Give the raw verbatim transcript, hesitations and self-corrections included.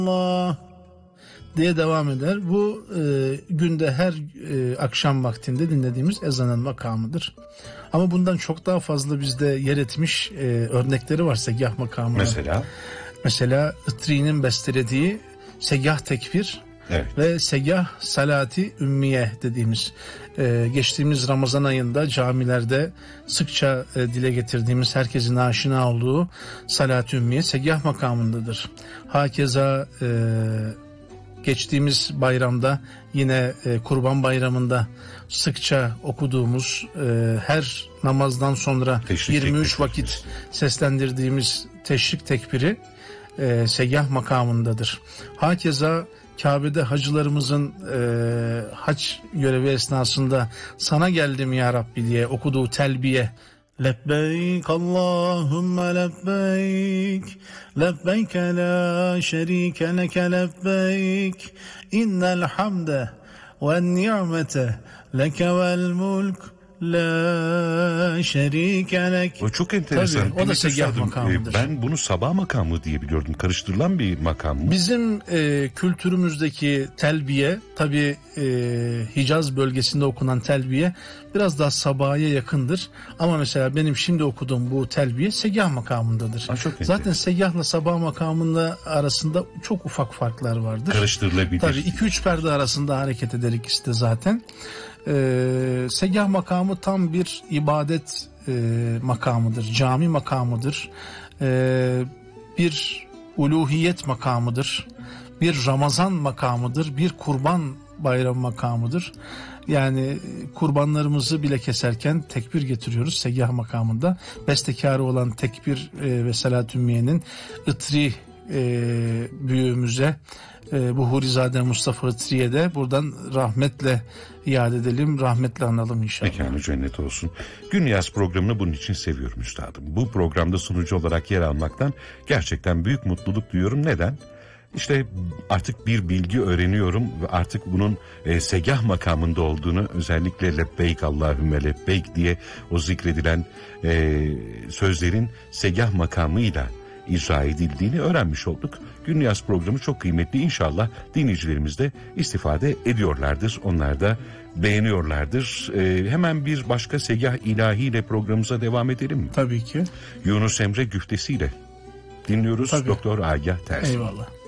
Allah diye devam eder. Bu e, günde her e, akşam vaktinde dinlediğimiz ezanın makamıdır. Ama bundan çok daha fazla bizde yer etmiş e, örnekleri var segah makamı. Mesela? Mesela Itri'nin bestelediği segah tekbir. Evet. Ve segah salati ümmiye dediğimiz e, geçtiğimiz Ramazan ayında camilerde sıkça e, dile getirdiğimiz, herkesin aşina olduğu salat-ı ümmiye segah makamındadır. Hakeza e, geçtiğimiz bayramda yine e, Kurban Bayramı'nda sıkça okuduğumuz e, her namazdan sonra teşrik yirmi üç tekbiri. vakit seslendirdiğimiz teşrik tekbiri e, segah makamındadır. Hakeza Kabe'de hacılarımızın e, hac görevi esnasında sana geldim ya Rabbi diye okuduğu telbiye, lebbeyk Allahümme lebbeyk lebbeyke la şerike leke lebbeyk innel hamde ve ni'mete leke vel mulk la şerike lek. O çok enteresan. Tabii, o da segah makamıdır. Ben bunu sabah makamı diye biliyordum. Karıştırılan bir makam mı? Bizim e, kültürümüzdeki telbiye, tabii e, Hicaz bölgesinde okunan telbiye biraz daha sabaha yakındır. Ama mesela benim şimdi okuduğum bu telbiye segah makamındadır. Ha, zaten segahla sabah makamında arasında çok ufak farklar vardır. Karıştırılabilir. Tabii iki üç perde arasında hareket eder ikisi de zaten. Ee, segah makamı tam bir ibadet e, makamıdır, cami makamıdır, ee, bir uluhiyet makamıdır, bir Ramazan makamıdır, bir kurban bayram makamıdır. Yani kurbanlarımızı bile keserken tekbir getiriyoruz segah makamında. Bestekarı olan tekbir e, ve salat-ı ümmiyenin Itri e, büyüğümüze, e, bu Hurizade Mustafa Itri'ye de buradan rahmetle iade edelim, rahmetle analım inşallah. Mekanı cennet olsun. Gün Yaz programını bunun için seviyorum üstadım. Bu programda sunucu olarak yer almaktan gerçekten büyük mutluluk duyuyorum. Neden? İşte artık bir bilgi öğreniyorum ve artık bunun e, segah makamında olduğunu, özellikle lebbeyk Allahümme lebbeyk diye o zikredilen e, sözlerin segah makamıyla icra edildiğini öğrenmiş olduk. Gün Yaz programı çok kıymetli. İnşallah dinleyicilerimiz de istifade ediyorlardır. Onlar da beğeniyorlardır. Ee, hemen bir başka segah ilahiyle programımıza devam edelim mi? Tabii ki. Yunus Emre güftesiyle dinliyoruz. Tabii. Doktor Agah Terzi. Eyvallah.